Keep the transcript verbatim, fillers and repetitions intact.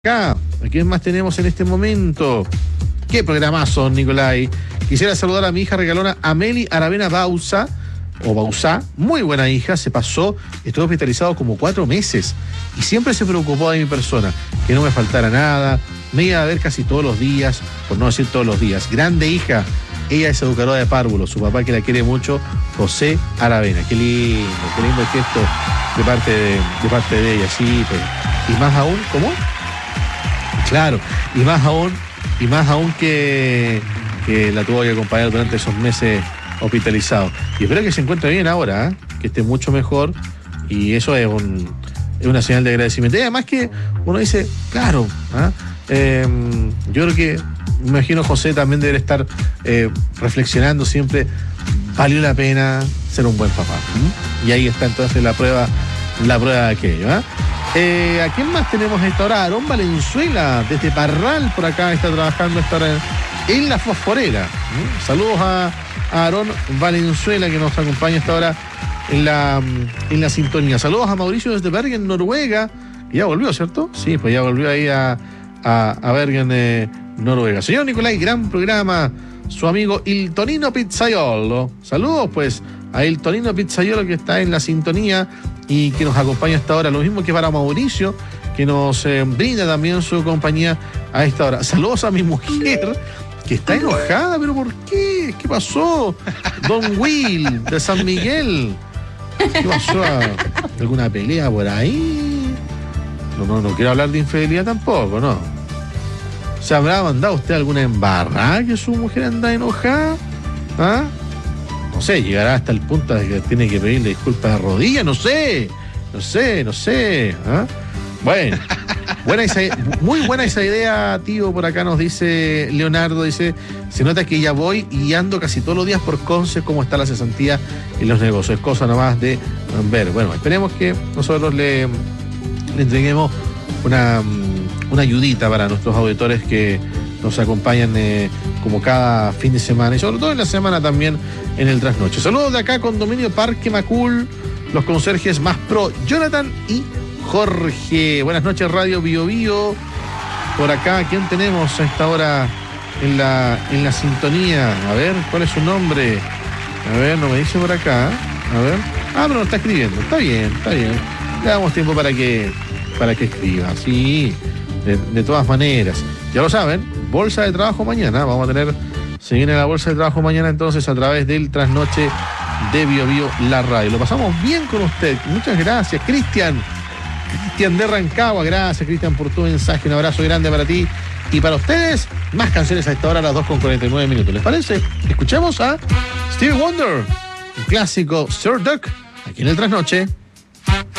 Acá, ¿a quién más tenemos en este momento? ¿Qué programazo, Nicolai? Quisiera saludar a mi hija regalona Ameli Aravena Bausa, o Bausá, muy buena hija, se pasó, estuvo hospitalizado como cuatro meses y siempre se preocupó de mi persona, que no me faltara nada, me iba a ver casi todos los días, por no decir todos los días. Grande hija, ella es educadora de párvulos, su papá que la quiere mucho, José Aravena. Qué lindo, qué lindo gesto de parte de, de parte de ella, sí, pues. Y más aún, ¿cómo? Claro, y más aún, y más aún que, que la tuvo que acompañar durante esos meses hospitalizado. Y espero que se encuentre bien ahora, ¿eh? Que esté mucho mejor, y eso es, un, es una señal de agradecimiento. Y además que uno dice, claro, ¿eh? Eh, yo creo que, me imagino José también debe estar eh, reflexionando siempre, valió la pena ser un buen papá. ¿Mm? Y ahí está entonces la prueba, la prueba de aquello, ¿eh? Eh, ¿A quién más tenemos a esta hora? Aarón Valenzuela, desde Parral, por acá está trabajando esta hora en La Fosforera. ¿Mm? Saludos a, a Aarón Valenzuela, que nos acompaña a esta hora en la, en la sintonía. Saludos a Mauricio desde Bergen, Noruega. Ya volvió, ¿cierto? Sí, pues ya volvió ahí a, a, a Bergen, eh, Noruega. Señor Nicolai, gran programa. Su amigo Il Tonino Pizzaiolo. Saludos, pues, a Il Tonino Pizzaiolo, que está en la sintonía y que nos acompaña a esta hora. Lo mismo que para Mauricio, que nos eh, brinda también su compañía a esta hora. Saludos a mi mujer, que está enojada. ¿Pero por qué? ¿Qué pasó? Don Will, de San Miguel. ¿Qué pasó? ¿Alguna pelea por ahí? No, no, no quiero hablar de infidelidad tampoco, ¿no? ¿Se habrá mandado usted alguna embarrada que su mujer anda enojada? ¿Ah? No sé, llegará hasta el punto de que tiene que pedirle disculpas de rodillas, no sé, no sé, no sé. ¿Ah? Bueno, buena esa, muy buena esa idea, tío, por acá nos dice Leonardo, dice, se nota que ya voy y ando casi todos los días por Conce, cómo está la cesantía en los negocios, es cosa nomás de ver. Bueno, esperemos que nosotros le, le entreguemos una, una ayudita para nuestros auditores que nos acompañan eh, como cada fin de semana y sobre todo en la semana también en el trasnoche. Saludos de acá, Condominio Parque Macul, los conserjes más pro, Jonathan y Jorge. Buenas noches, Radio Bio Bio. Por acá, ¿quién tenemos a esta hora en la, en la sintonía? A ver, ¿cuál es su nombre? A ver, no me dice por acá. A ver. Ah, pero no está escribiendo. Está bien, está bien. Le damos tiempo para que, para que escriba. Sí, de, de todas maneras. Ya lo saben, bolsa de trabajo mañana. Vamos a tener, se viene la bolsa de trabajo mañana entonces a través del trasnoche de Bio Bio, la radio. Lo pasamos bien con usted. Muchas gracias, Cristian. Cristian de Rancagua, gracias, Cristian, por tu mensaje. Un abrazo grande para ti y para ustedes. Más canciones a esta hora, a las dos con cuarenta y nueve minutos. ¿Les parece? Escuchemos a Stevie Wonder, un clásico, Sir Duck, aquí en el trasnoche.